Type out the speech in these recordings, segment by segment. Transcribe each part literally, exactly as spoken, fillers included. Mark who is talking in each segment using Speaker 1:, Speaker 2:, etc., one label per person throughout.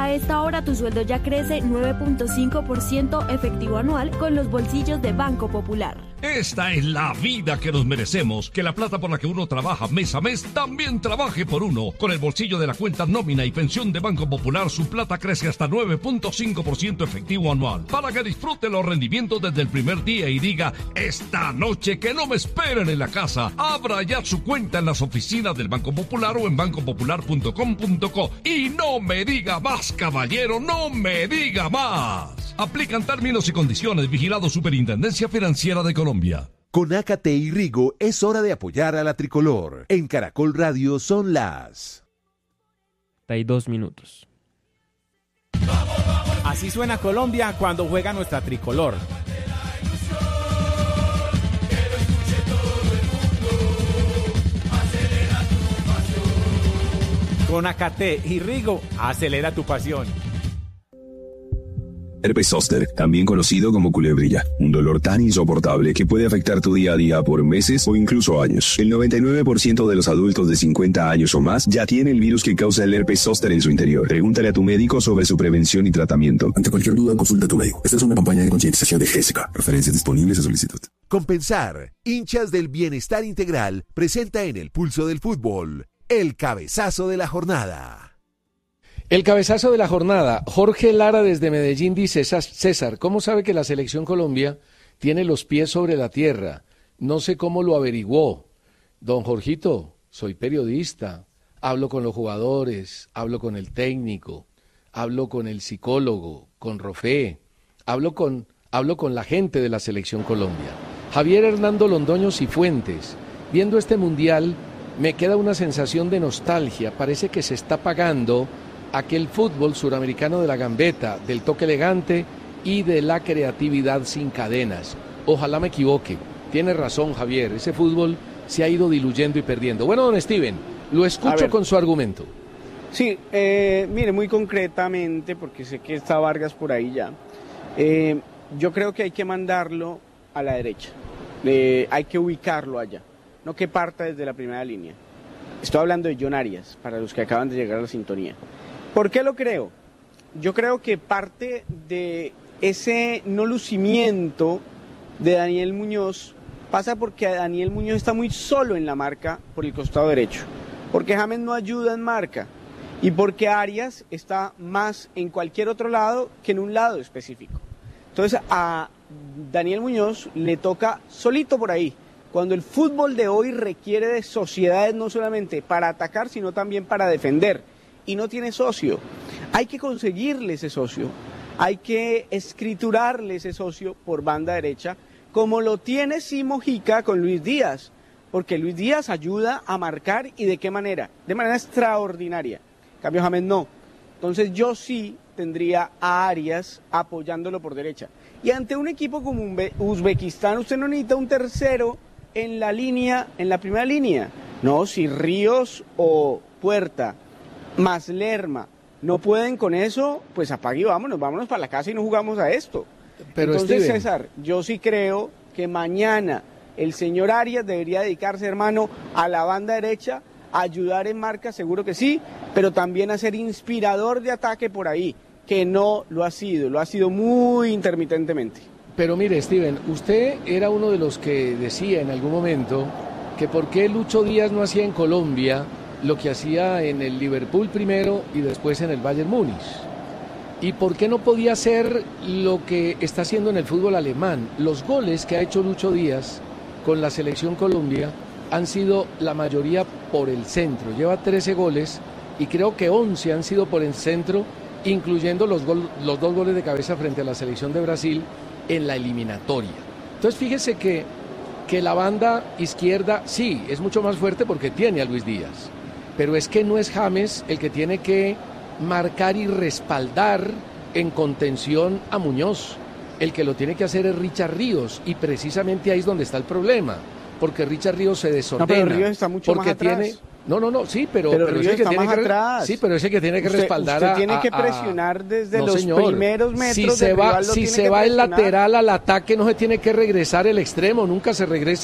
Speaker 1: A esta hora tu sueldo ya crece nueve punto cinco por ciento efectivo anual con los bolsillos de Banco Popular.
Speaker 2: Esta es la vida que nos merecemos, que la plata por la que uno trabaja mes a mes también trabaje por uno. Con el bolsillo de la cuenta nómina y pensión de Banco Popular, su plata crece hasta nueve punto cinco por ciento efectivo anual, para que disfrute los rendimientos desde el primer día y diga, esta noche que no me esperen en la casa. Abra ya su cuenta en las oficinas del Banco Popular o en banco popular punto com punto co. Y no me diga más, caballero, no me diga más. Aplican términos y condiciones. Vigilado Superintendencia Financiera de Colombia.
Speaker 3: Con Acate y Rigo es hora de apoyar a la tricolor. En Caracol Radio son las...
Speaker 4: Hay dos minutos.
Speaker 5: Así suena Colombia cuando juega nuestra tricolor. Con Acate y Rigo, acelera tu pasión.
Speaker 6: Herpes zóster, también conocido como culebrilla, un dolor tan insoportable que puede afectar tu día a día por meses o incluso años. El noventa y nueve por ciento de los adultos de cincuenta años o más ya tiene el virus que causa el herpes zóster en su interior. Pregúntale a tu médico sobre su prevención y tratamiento.
Speaker 7: Ante cualquier duda, consulta a tu médico. Esta es una campaña de concientización de G S K. Referencias disponibles a solicitud.
Speaker 3: Compensar, hinchas del bienestar integral, presenta en el pulso del fútbol el cabezazo de la jornada.
Speaker 8: El cabezazo de la jornada. Jorge Lara desde Medellín dice, César, ¿cómo sabe que la selección Colombia tiene los pies sobre la tierra? No sé cómo lo averiguó. Don Jorgito, soy periodista, hablo con los jugadores, hablo con el técnico, hablo con el psicólogo, con Rofé, hablo con, hablo con la gente de la selección Colombia. Javier Hernando Londoño Cifuentes, viendo este mundial me queda una sensación de nostalgia, parece que se está pagando aquel fútbol suramericano de la gambeta, del toque elegante y de la creatividad sin cadenas. Ojalá me equivoque. Tiene razón, Javier, ese fútbol se ha ido diluyendo y perdiendo. Bueno, don Steven, lo escucho con su argumento.
Speaker 9: Sí, eh, mire, muy concretamente, porque sé que está Vargas por ahí ya, eh, yo creo que hay que mandarlo a la derecha, eh, hay que ubicarlo allá, no que parta desde la primera línea. Estoy hablando de John Arias, para los que acaban de llegar a la sintonía. ¿Por qué lo creo? Yo creo que parte de ese no lucimiento de Daniel Muñoz pasa porque Daniel Muñoz está muy solo en la marca por el costado derecho, porque James no ayuda en marca y porque Arias está más en cualquier otro lado que en un lado específico. Entonces a Daniel Muñoz le toca solito por ahí, cuando el fútbol de hoy requiere de sociedades no solamente para atacar, sino también para defender. Y no tiene socio. Hay que conseguirle ese socio, hay que escriturarle ese socio por banda derecha, como lo tiene sí Mojica con Luis Díaz, porque Luis Díaz ayuda a marcar y de qué manera, de manera extraordinaria. En cambio James no. Entonces yo sí tendría a Arias apoyándolo por derecha. Y ante un equipo como Uzbekistán, usted no necesita un tercero en la línea, en la primera línea. No, si Ríos o Puerta más Lerma no pueden con eso, pues apague y vámonos, vámonos para la casa y no jugamos a esto. Pero entonces, Steven, César, yo sí creo que mañana el señor Arias debería dedicarse, hermano, a la banda derecha, a ayudar en marca, seguro que sí, pero también a ser inspirador de ataque por ahí, que no lo ha sido, lo ha sido muy intermitentemente.
Speaker 8: Pero mire, Steven, usted era uno de los que decía en algún momento que por qué Lucho Díaz no hacía en Colombia lo que hacía en el Liverpool primero y después en el Bayern Múnich. ¿Y por qué no podía hacer lo que está haciendo en el fútbol alemán? Los goles que ha hecho Lucho Díaz con la selección Colombia han sido la mayoría por el centro. Lleva trece goles y creo que once han sido por el centro, incluyendo los, gol, los dos goles de cabeza frente a la selección de Brasil en la eliminatoria. Entonces fíjese que, que la banda izquierda sí, es mucho más fuerte porque tiene a Luis Díaz. Pero es que no es James el que tiene que marcar y respaldar en contención a Muñoz. El que lo tiene que hacer es Richard Ríos, y precisamente ahí es donde está el problema, porque Richard Ríos se desordena. No,
Speaker 9: pero Ríos está mucho
Speaker 8: porque
Speaker 9: más atrás.
Speaker 8: Tiene, no, no, no, sí, pero,
Speaker 9: pero,
Speaker 8: pero
Speaker 9: Ríos
Speaker 8: ese
Speaker 9: está
Speaker 8: que tiene
Speaker 9: más
Speaker 8: que,
Speaker 9: atrás.
Speaker 8: Sí, pero ese que tiene que
Speaker 9: usted,
Speaker 8: respaldar
Speaker 9: usted
Speaker 8: a...
Speaker 9: tiene que
Speaker 8: a,
Speaker 9: presionar desde
Speaker 8: no,
Speaker 9: los
Speaker 8: señor.
Speaker 9: primeros metros
Speaker 8: si
Speaker 9: del
Speaker 8: se va,
Speaker 9: rival,
Speaker 8: Si se va el lateral al ataque, no se tiene que regresar el extremo, nunca se regresa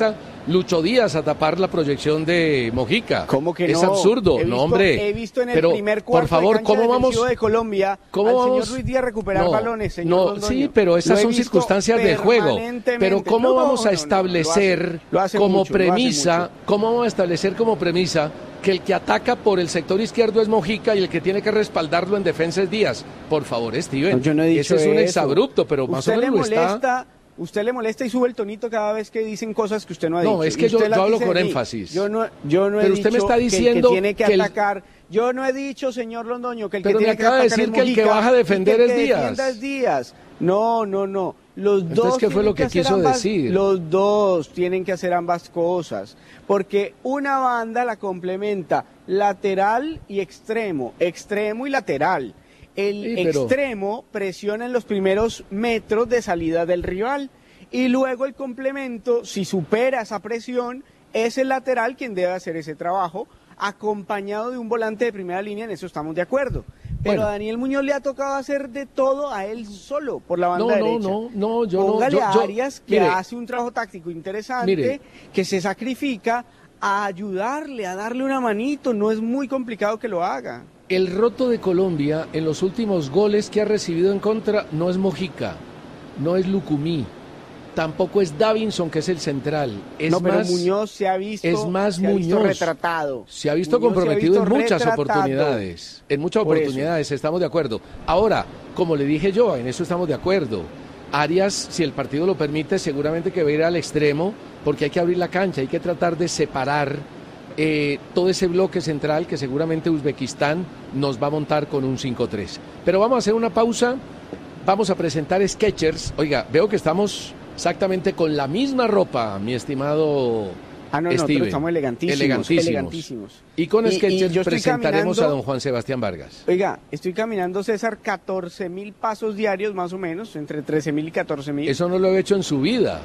Speaker 8: Lucho Díaz a tapar la proyección de Mojica.
Speaker 9: ¿Cómo que no?
Speaker 8: Es absurdo,
Speaker 9: he visto,
Speaker 8: no hombre.
Speaker 9: He visto en el
Speaker 8: pero,
Speaker 9: primer cuarto
Speaker 8: por favor,
Speaker 9: de cancha
Speaker 8: ¿cómo vamos
Speaker 9: de Colombia
Speaker 8: ¿cómo
Speaker 9: al
Speaker 8: vamos?
Speaker 9: señor Ruiz Díaz recuperar
Speaker 8: no,
Speaker 9: balones, señor
Speaker 8: no,
Speaker 9: Londoño.
Speaker 8: sí, pero esas
Speaker 9: Lo he
Speaker 8: son
Speaker 9: visto
Speaker 8: circunstancias de juego. Pero ¿cómo
Speaker 9: no,
Speaker 8: vamos a
Speaker 9: no,
Speaker 8: establecer
Speaker 9: no, lo hace, lo hace
Speaker 8: como
Speaker 9: mucho,
Speaker 8: premisa,
Speaker 9: lo hace mucho.
Speaker 8: cómo vamos a establecer como premisa que el que ataca por el sector izquierdo es Mojica y el que tiene que respaldarlo en defensa es Díaz? Por favor, Steven,
Speaker 9: No, yo no he dicho
Speaker 8: ese es un
Speaker 9: eso.
Speaker 8: exabrupto, pero más o
Speaker 9: Usted
Speaker 8: menos
Speaker 9: le
Speaker 8: lo
Speaker 9: molesta,
Speaker 8: está.
Speaker 9: Usted le molesta y sube el tonito cada vez que dicen cosas que usted no ha dicho.
Speaker 8: No, es que
Speaker 9: Y
Speaker 8: yo,
Speaker 9: usted las
Speaker 8: yo hablo
Speaker 9: dice
Speaker 8: con
Speaker 9: de mí.
Speaker 8: énfasis.
Speaker 9: Yo no, yo no he
Speaker 8: Pero usted me
Speaker 9: dicho
Speaker 8: está
Speaker 9: que el
Speaker 8: diciendo
Speaker 9: que tiene que,
Speaker 8: que el-
Speaker 9: atacar. Yo no he dicho, señor Londoño, que el
Speaker 8: Pero
Speaker 9: que
Speaker 8: me
Speaker 9: tiene que
Speaker 8: acaba de
Speaker 9: atacar
Speaker 8: decir
Speaker 9: es
Speaker 8: que el que
Speaker 9: Mojica
Speaker 8: baja a defender
Speaker 9: y que el
Speaker 8: es
Speaker 9: que
Speaker 8: Díaz.
Speaker 9: defienda es Díaz. No, no, no. Los
Speaker 8: Entonces,
Speaker 9: dos
Speaker 8: ¿qué fue
Speaker 9: tienen
Speaker 8: lo que
Speaker 9: hacer
Speaker 8: quiso
Speaker 9: ambas-
Speaker 8: decir?
Speaker 9: Los dos tienen que hacer ambas cosas, porque una banda la complementa lateral y extremo, extremo y lateral. El
Speaker 8: Sí, pero-
Speaker 9: extremo presiona en los primeros metros de salida del rival y luego el complemento, si supera esa presión, es el lateral quien debe hacer ese trabajo, acompañado de un volante de primera línea, en eso estamos de acuerdo. Pero
Speaker 8: Bueno.
Speaker 9: a Daniel Muñoz le ha tocado hacer de todo a él solo, por la banda
Speaker 8: No, no,
Speaker 9: derecha.
Speaker 8: no, no, yo no.
Speaker 9: Póngale
Speaker 8: yo-
Speaker 9: a
Speaker 8: yo-
Speaker 9: Arias, que
Speaker 8: mire,
Speaker 9: hace un trabajo táctico interesante,
Speaker 8: Mire.
Speaker 9: que se sacrifica a ayudarle, a darle una manito, no es muy complicado que lo haga.
Speaker 8: El roto de Colombia en los últimos goles que ha recibido en contra no es Mojica, no es Lucumí, tampoco es Davinson, que es el central. Es
Speaker 9: no, pero
Speaker 8: más,
Speaker 9: Muñoz se ha visto,
Speaker 8: es más
Speaker 9: se ha visto
Speaker 8: Muñoz.
Speaker 9: retratado.
Speaker 8: Se ha visto
Speaker 9: Muñoz
Speaker 8: comprometido
Speaker 9: se ha visto
Speaker 8: en muchas
Speaker 9: retratado.
Speaker 8: oportunidades. En muchas
Speaker 9: Por eso.
Speaker 8: oportunidades, estamos de acuerdo. Ahora, como le dije yo, en eso estamos de acuerdo. Arias, si el partido lo permite, seguramente que va a ir al extremo, porque hay que abrir la cancha, hay que tratar de separar eh, todo ese bloque central que seguramente Uzbekistán nos va a montar con un cinco tres. Pero vamos a hacer una pausa, vamos a presentar Skechers. Oiga, veo que estamos exactamente con la misma ropa, mi estimado
Speaker 9: Ah, no, no,
Speaker 8: Steven.
Speaker 9: nosotros estamos elegantísimos,
Speaker 8: Elegantísimos.
Speaker 9: elegantísimos.
Speaker 8: Y con
Speaker 9: Y- y
Speaker 8: Skechers
Speaker 9: yo estoy
Speaker 8: presentaremos
Speaker 9: caminando-
Speaker 8: a don Juan Sebastián Vargas.
Speaker 9: Oiga, estoy caminando, César, catorce mil pasos diarios más o menos, entre trece mil y catorce mil.
Speaker 8: Eso no lo he hecho en su vida.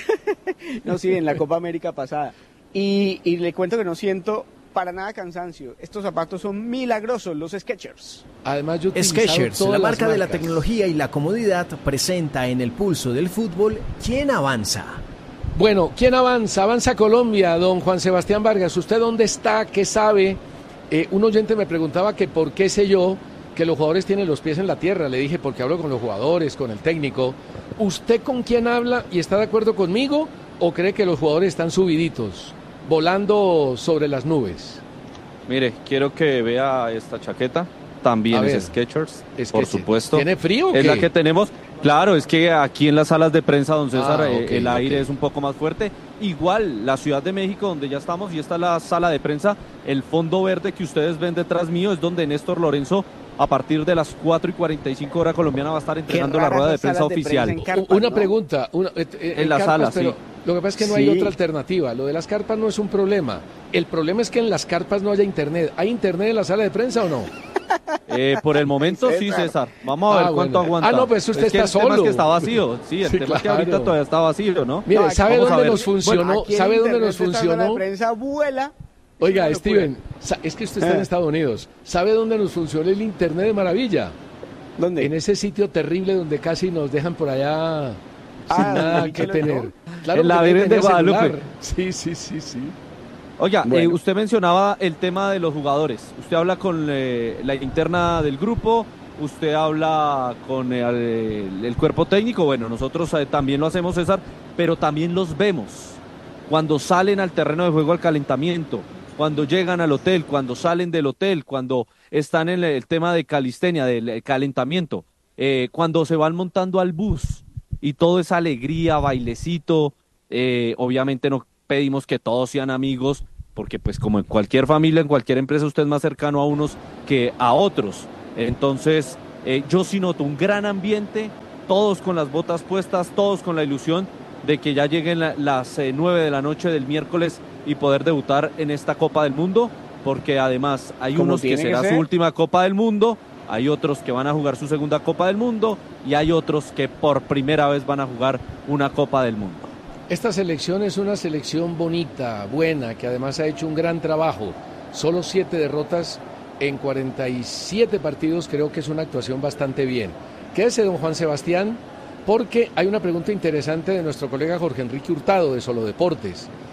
Speaker 9: No, sí, en la Copa América pasada. Y, y le cuento que no siento para nada cansancio. Estos zapatos son milagrosos, los Skechers.
Speaker 8: Además, yo he utilizado
Speaker 10: Skechers,
Speaker 8: todas
Speaker 10: la
Speaker 8: las
Speaker 10: marca de la
Speaker 8: marcas.
Speaker 10: tecnología y la comodidad, presenta en el pulso del fútbol ¿Quién avanza?
Speaker 8: Bueno, ¿quién avanza? Avanza Colombia, don Juan Sebastián Vargas. ¿Usted dónde está? ¿Qué sabe? Eh, un oyente me preguntaba que por qué sé yo que los jugadores tienen los pies en la tierra. Le dije, porque hablo con los jugadores, con el técnico. ¿Usted con quién habla y está de acuerdo conmigo o cree que los jugadores están subiditos, volando sobre las nubes?
Speaker 11: Mire, quiero que vea esta chaqueta. También
Speaker 8: A ver,
Speaker 11: es Skechers,
Speaker 8: es
Speaker 11: por
Speaker 8: que
Speaker 11: supuesto.
Speaker 8: ¿tiene frío o
Speaker 11: Es
Speaker 8: qué?
Speaker 11: la que tenemos. Claro, es que aquí en las salas de prensa, don César,
Speaker 8: Ah,
Speaker 11: eh,
Speaker 8: ok,
Speaker 11: el aire
Speaker 8: ok.
Speaker 11: es un poco más fuerte. Igual, la Ciudad de México, donde ya estamos, y esta es la sala de prensa, el fondo verde que ustedes ven detrás mío es donde Néstor Lorenzo, a partir de las cuatro y cuarenta y cinco horas colombiana, va a estar entregando la
Speaker 9: raras
Speaker 11: rueda de
Speaker 9: esas
Speaker 11: prensa
Speaker 9: salas de
Speaker 11: oficial.
Speaker 9: prensa en carpas,
Speaker 8: Una
Speaker 9: ¿no?
Speaker 8: pregunta. Una, eh, eh,
Speaker 11: En la
Speaker 8: carpas,
Speaker 11: sala,
Speaker 8: pero
Speaker 11: sí.
Speaker 8: Lo que pasa es que no
Speaker 9: Sí.
Speaker 8: hay otra alternativa. Lo de las carpas no es un problema. El problema es que en las carpas no haya internet. ¿Hay internet en la sala de prensa o no?
Speaker 11: Eh, por el momento sí,
Speaker 9: César.
Speaker 11: César. Vamos a ver
Speaker 8: Ah,
Speaker 11: cuánto
Speaker 8: bueno.
Speaker 11: aguanta.
Speaker 8: Ah, no, pues usted
Speaker 11: Es que
Speaker 8: está
Speaker 11: el tema es
Speaker 8: solo.
Speaker 11: que está vacío. Sí, el
Speaker 8: Sí,
Speaker 11: tema es que
Speaker 8: claro.
Speaker 11: ahorita todavía está vacío, ¿no?
Speaker 8: Mire,
Speaker 9: No,
Speaker 8: ¿sabe
Speaker 11: vamos a
Speaker 8: dónde
Speaker 11: ver.
Speaker 8: nos funcionó?
Speaker 9: Aquí el
Speaker 8: ¿Sabe dónde
Speaker 9: internet
Speaker 8: nos
Speaker 9: de esta sala
Speaker 8: funcionó?
Speaker 9: de prensa vuela.
Speaker 8: Oiga,
Speaker 9: Es una locura.
Speaker 8: Steven, sa- es que usted está en
Speaker 9: Eh.
Speaker 8: Estados Unidos. ¿Sabe dónde nos funciona el internet de maravilla?
Speaker 9: ¿Dónde?
Speaker 8: En ese sitio terrible donde casi nos dejan por allá
Speaker 9: Ah,
Speaker 8: sin
Speaker 9: ¿donde
Speaker 8: nada
Speaker 9: vi
Speaker 8: que
Speaker 9: que lo
Speaker 8: tener.
Speaker 9: dio?
Speaker 8: Claro,
Speaker 11: En la
Speaker 8: porque
Speaker 11: Virgen de
Speaker 8: tenía celular.
Speaker 11: Guadalupe.
Speaker 8: Sí, sí, sí, sí.
Speaker 11: Oiga,
Speaker 9: Bueno.
Speaker 11: eh, usted mencionaba el tema de los jugadores. Usted habla con eh, la interna del grupo, usted habla con eh, el, el cuerpo técnico. Bueno, nosotros eh, también lo hacemos, César, pero también los vemos cuando salen al terreno de juego al calentamiento, cuando llegan al hotel, cuando salen del hotel, cuando están en el tema de calistenia, del eh, calentamiento, eh, cuando se van montando al bus y todo es alegría, bailecito. Eh, obviamente no pedimos que todos sean amigos, porque pues como en cualquier familia, en cualquier empresa, usted es más cercano a unos que a otros. Entonces, eh, yo sí noto un gran ambiente, todos con las botas puestas, todos con la ilusión de que ya lleguen la- las eh, nueve de la noche del miércoles y poder debutar en esta Copa del Mundo, porque además hay
Speaker 9: Como
Speaker 11: unos que
Speaker 9: tiene que
Speaker 11: será
Speaker 9: ser.
Speaker 11: su última Copa del Mundo, hay otros que van a jugar su segunda Copa del Mundo y hay otros que por primera vez van a jugar una Copa del Mundo.
Speaker 8: Esta selección es una selección bonita, buena, que además ha hecho un gran trabajo. Solo siete derrotas en cuarenta y siete partidos, creo que es una actuación bastante bien. Quédese, don Juan Sebastián, porque hay una pregunta interesante de nuestro colega Jorge Enrique Hurtado de Solo Deportes.